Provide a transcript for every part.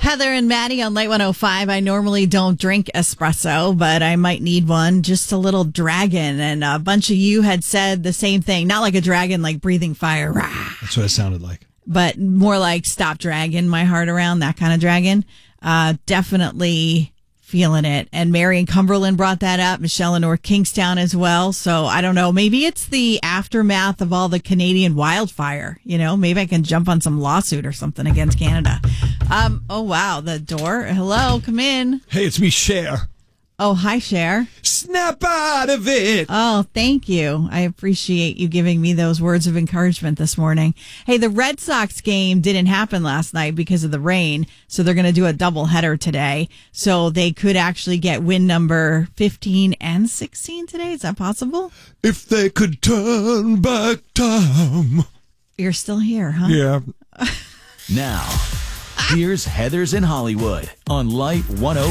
Heather and Maddie on Light 105. I normally don't drink espresso, but I might need one. Just a little dragon. And a bunch of you had said the same thing. Not like a dragon, like breathing fire. Rah. That's what it sounded like. But more like stop dragging my heart around, that kind of dragon. Definitely feeling it. And Mary in Cumberland brought that up. Michelle in North Kingstown as well. So I don't know. Maybe it's the aftermath of all the Canadian wildfire. You know, maybe I can jump on some lawsuit or something against Canada. Oh, wow. The door. Hello. Come in. Hey, it's me, Cher. Oh, hi, Cher. Snap out of it. Oh, thank you. I appreciate you giving me those words of encouragement this morning. Hey, the Red Sox game didn't happen last night because of the rain, so they're going to do a doubleheader today. So they could actually get win number 15 and 16 today. Is that possible? If they could turn back time. You're still here, huh? Yeah. Now, here's Heather's in Hollywood on Light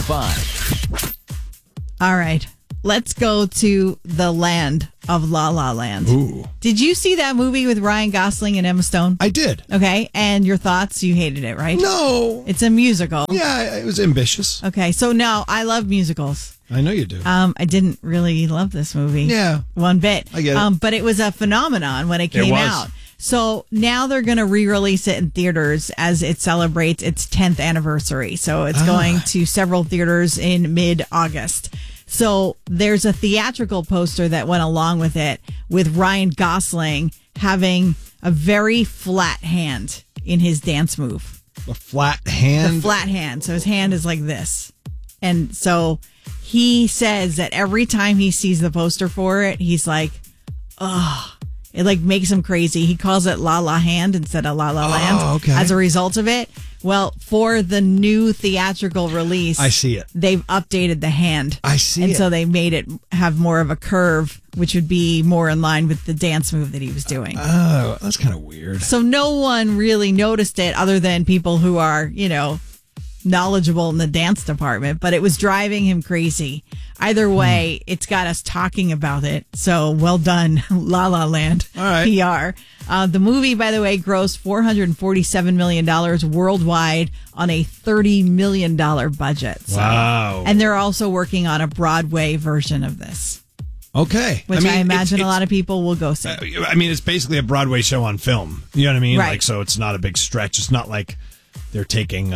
105. All right. Let's go to the land of La La Land. Ooh. Did you see that movie with Ryan Gosling and Emma Stone? I did. Okay. And your thoughts? You hated it, right? No. It's a musical. Yeah, it was ambitious. Okay. So no, I love musicals. I know you do. I didn't really love this movie. Yeah. One bit. I get it. But it was a phenomenon when it came out. So now they're going to re-release it in theaters as it celebrates its 10th anniversary. So it's going to several theaters in mid-August. So there's a theatrical poster that went along with it with Ryan Gosling having a very flat hand in his dance move. A flat hand? The flat hand. So his hand is like this. And so he says that every time he sees the poster for it, he's like, oh. It like makes him crazy. He calls it La La Hand instead of La La Land. Oh, okay. As a result of it. Well, for the new theatrical release, I see it. They've updated the hand. I see it. And so they made it have more of a curve, which would be more in line with the dance move that he was doing. Oh, that's kind of weird. So no one really noticed it other than people who are, you know, knowledgeable in the dance department, but it was driving him crazy. Either way, it's got us talking about it. So well done, La La Land. All right. PR. The movie, by the way, grossed $447 million worldwide on a $30 million budget. So, wow. And they're also working on a Broadway version of this. Okay. Which I imagine a lot of people will go see. I mean, it's basically a Broadway show on film. You know what I mean? Right. Like, so it's not a big stretch. It's not like they're taking,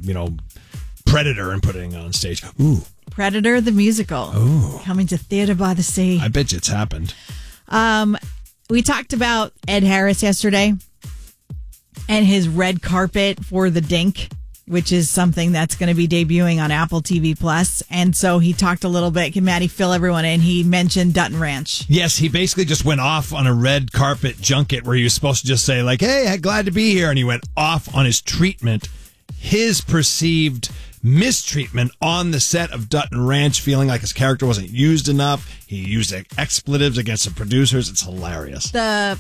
Predator and putting it on stage. Ooh. Predator the musical. Ooh. Coming to Theater by the Sea. I bet you it's happened. We talked about Ed Harris yesterday and his red carpet for The Dink, which is something that's going to be debuting on Apple TV Plus. And so he talked a little bit. Can Maddie fill everyone in? He mentioned Dutton Ranch. Yes, he basically just went off on a red carpet junket where he was supposed to just say, like, hey, glad to be here. And he went off on his treatment, his perceived mistreatment on the set of Dutton Ranch, feeling like his character wasn't used enough. He used expletives against the producers. It's hilarious. The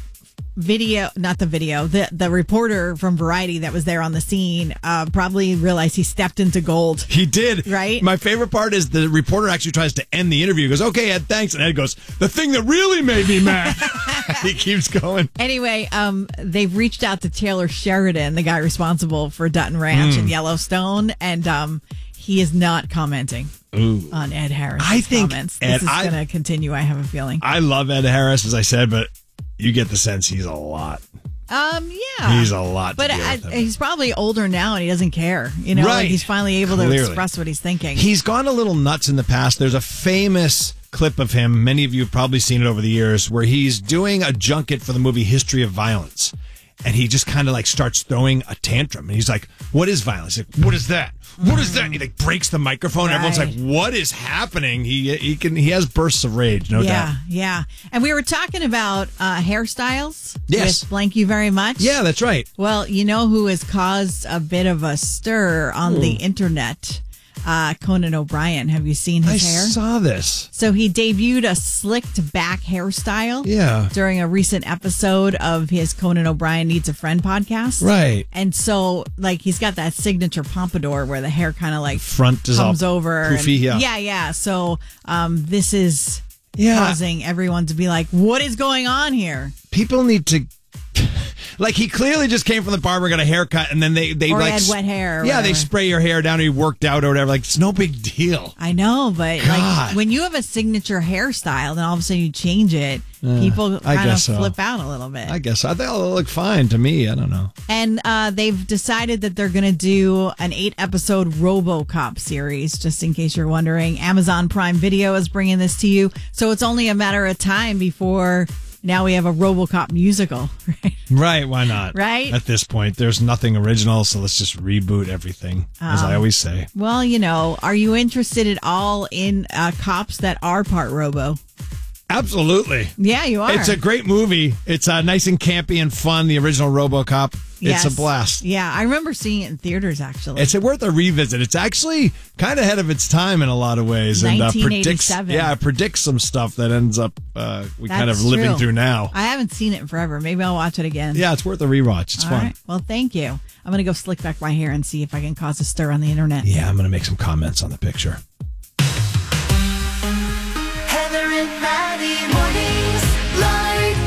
reporter from Variety that was there on the scene probably realized he stepped into gold. He did. Right? My favorite part is the reporter actually tries to end the interview. He goes, okay, Ed, thanks. And Ed goes, the thing that really made me mad. He keeps going. Anyway, they've reached out to Taylor Sheridan, the guy responsible for Dutton Ranch and Yellowstone, and he is not commenting on Ed Harris' comments. This is going to continue, I have a feeling. I love Ed Harris, as I said, but you get the sense he's a lot. Yeah. He's a lot. But he's probably older now and he doesn't care. You know, right. Like he's finally able to express what he's thinking. He's gone a little nuts in the past. There's a famous clip of him. Many of you have probably seen it over the years where he's doing a junket for the movie History of Violence. And he just kind of like starts throwing a tantrum. And he's like, what is violence? He's like, what is that? What is that? And he like breaks the microphone. Right. Everyone's like, what is happening? He has bursts of rage, no doubt. Yeah. And we were talking about hairstyles. Yes. With Blank You Very Much. Yeah, that's right. Well, you know who has caused a bit of a stir on the internet? Conan O'Brien. Have you seen his hair? I saw this. So he debuted a slicked back hairstyle during a recent episode of his Conan O'Brien Needs a Friend podcast. Right. And so, like, he's got that signature pompadour where the hair kind of like front is comes over. Poofy, yeah. So this is causing everyone to be like, what is going on here? People need to... Like, he clearly just came from the barber, got a haircut, and then they or like had wet hair. Yeah, whatever. they spray your hair down, or you worked out or whatever. Like, it's no big deal. I know, but God. like when you have a signature hairstyle, then all of a sudden you change it, people kind of flip out a little bit. I guess I think it'll look fine to me. I don't know. And they've decided that they're going to do an 8-episode RoboCop series, just in case you're wondering. Amazon Prime Video is bringing this to you. So it's only a matter of time before now we have a RoboCop musical, right? Right, why not? Right? At this point, there's nothing original, so let's just reboot everything, as I always say. Well, are you interested at all in cops that are part robo? Absolutely. Yeah, you are. It's a great movie. It's nice and campy and fun, the original RoboCop. Yes. It's a blast. Yeah, I remember seeing it in theaters, actually. It's worth a revisit. It's actually kind of ahead of its time in a lot of ways. 1987. And predicts some stuff that ends up we kind of That's living true. through now. I haven't seen it in forever. Maybe I'll watch it again. Yeah, it's worth a rewatch. It's All fun. right. Well, thank you. I'm going to go slick back my hair and see if I can cause a stir on the internet. Yeah, I'm going to make some comments on the picture. Heather and Maddie mornings, Light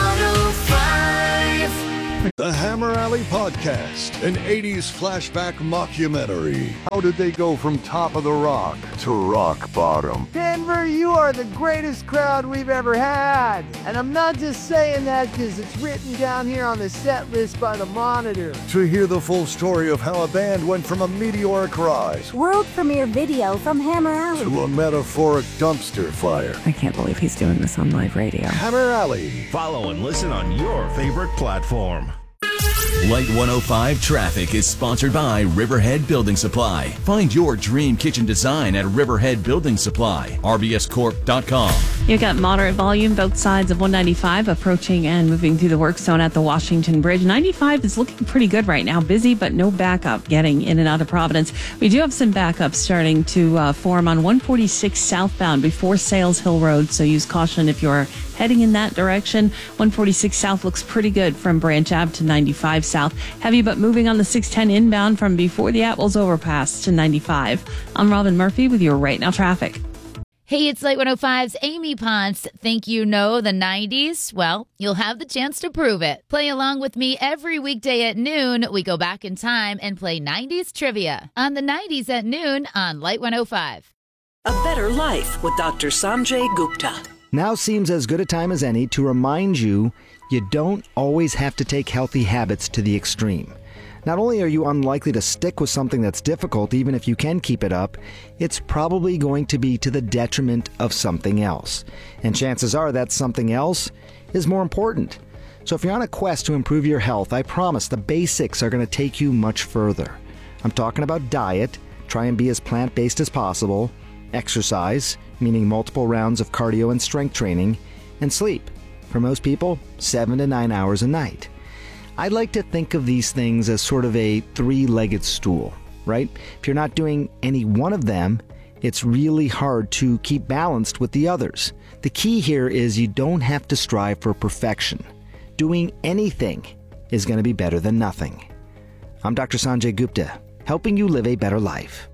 105. The Hammer Alley Podcast, an 80s flashback mockumentary. How did they go from top of the rock to rock bottom? Denver, you are the greatest crowd we've ever had. And I'm not just saying that because it's written down here on the set list by the Monitor. To hear the full story of how a band went from a meteoric rise World premiere video from Hammer Alley. to a metaphoric dumpster fire. I can't believe he's doing this on live radio. Hammer Alley. Follow and listen on your favorite platform. Light 105 Traffic is sponsored by Riverhead Building Supply. Find your dream kitchen design at Riverhead Building Supply. RBScorp.com. You've got moderate volume both sides of 195 approaching and moving through the work zone at the Washington Bridge. 95 is looking pretty good right now. Busy, but no backup getting in and out of Providence. We do have some backups starting to form on 146 southbound before Sales Hill Road, so use caution if you're heading in that direction. 146 south looks pretty good from Branch Ave to 95 south. Heavy but moving on the 610 inbound from before the Apples overpass to 95. I'm Robin Murphy with your Right Now traffic. Hey, it's Light 105's Amy Ponce. Think you know the 90s? Well, you'll have the chance to prove it. Play along with me every weekday at noon. We go back in time and play 90s trivia on the 90s at noon on Light 105. A better life with Dr. Sanjay Gupta. Now seems as good a time as any to remind you don't always have to take healthy habits to the extreme. Not only are you unlikely to stick with something that's difficult, even if you can keep it up, it's probably going to be to the detriment of something else. And chances are that something else is more important. So if you're on a quest to improve your health, I promise the basics are going to take you much further. I'm talking about diet, try and be as plant-based as possible, exercise, meaning multiple rounds of cardio and strength training, and sleep. For most people, 7 to 9 hours a night. I'd like to think of these things as sort of a three-legged stool, right? If you're not doing any one of them, it's really hard to keep balanced with the others. The key here is you don't have to strive for perfection. Doing anything is going to be better than nothing. I'm Dr. Sanjay Gupta, helping you live a better life.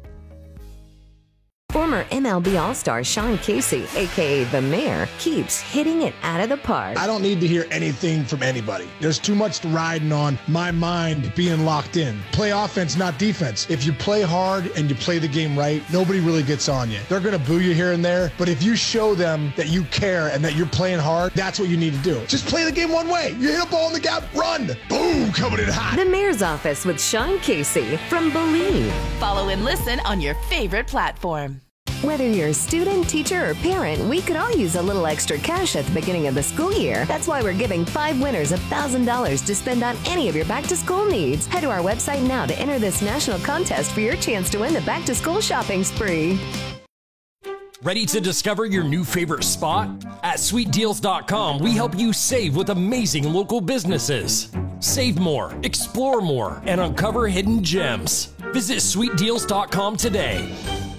Former MLB All-Star Sean Casey, a.k.a. The Mayor, keeps hitting it out of the park. I don't need to hear anything from anybody. There's too much riding on my mind being locked in. Play offense, not defense. If you play hard and you play the game right, nobody really gets on you. They're going to boo you here and there, but if you show them that you care and that you're playing hard, that's what you need to do. Just play the game one way. You hit a ball in the gap, run. Boom, coming in hot. The Mayor's Office with Sean Casey from Believe. Follow and listen on your favorite platform. Whether you're a student, teacher, or parent, we could all use a little extra cash at the beginning of the school year. That's why we're giving 5 winners $1,000 to spend on any of your back-to-school needs. Head to our website now to enter this national contest for your chance to win the back-to-school shopping spree. Ready to discover your new favorite spot? At SweetDeals.com, we help you save with amazing local businesses. Save more, explore more, and uncover hidden gems. Visit SweetDeals.com today.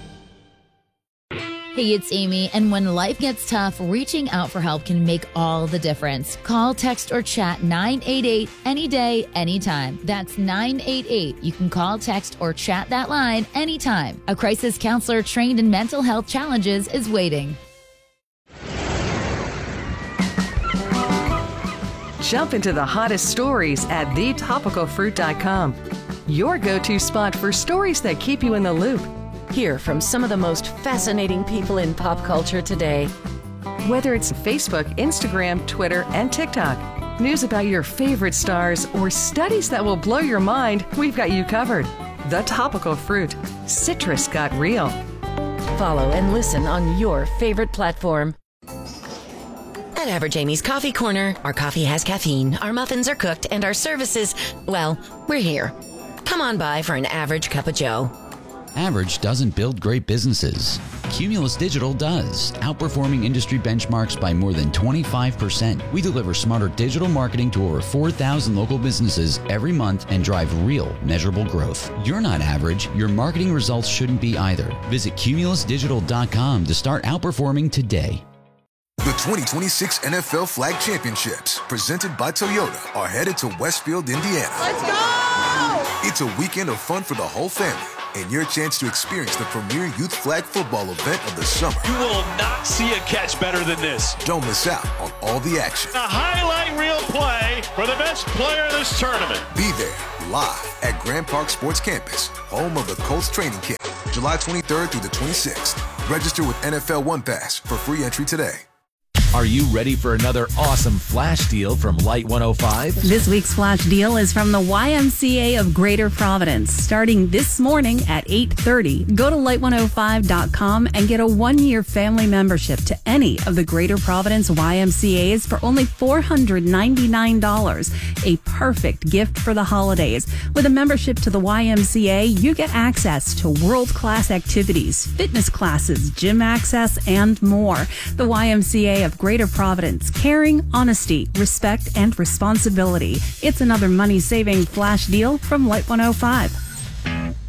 Hey, it's Amy, and when life gets tough, reaching out for help can make all the difference. Call, text, or chat 988 any day, anytime. That's 988. You can call, text, or chat that line anytime. A crisis counselor trained in mental health challenges is waiting. Jump into the hottest stories at thetopicalfruit.com. Your go-to spot for stories that keep you in the loop. Hear from some of the most fascinating people in pop culture today. Whether it's Facebook, Instagram, Twitter, and TikTok, news about your favorite stars, or studies that will blow your mind, we've got you covered. The Topical Fruit. Citrus got real. Follow and listen on your favorite platform. At Average Amy's Coffee Corner, our coffee has caffeine, our muffins are cooked, and our services, well, we're here. Come on by for an average cup of joe. Average doesn't build great businesses. Cumulus Digital does, outperforming industry benchmarks by more than 25%. We deliver smarter digital marketing to over 4,000 local businesses every month and drive real, measurable growth. You're not average. Your marketing results shouldn't be either. Visit cumulusdigital.com to start outperforming today. The 2026 NFL Flag Championships, presented by Toyota, are headed to Westfield, Indiana. Let's go! It's a weekend of fun for the whole family, and your chance to experience the premier youth flag football event of the summer. You will not see a catch better than this. Don't miss out on all the action. A highlight reel play for the best player of this tournament. Be there, live at Grand Park Sports Campus, home of the Colts training camp, July 23rd through the 26th. Register with NFL One Pass for free entry today. Are you ready for another awesome flash deal from Light 105? This week's flash deal is from the YMCA of Greater Providence. Starting this morning at 8:30, go to light105.com and get a 1-year family membership to any of the Greater Providence YMCAs for only $499. A perfect gift for the holidays. With a membership to the YMCA, you get access to world-class activities, fitness classes, gym access, and more. The YMCA of Greater Providence, caring, honesty, respect, and responsibility. It's another money-saving flash deal from Light 105.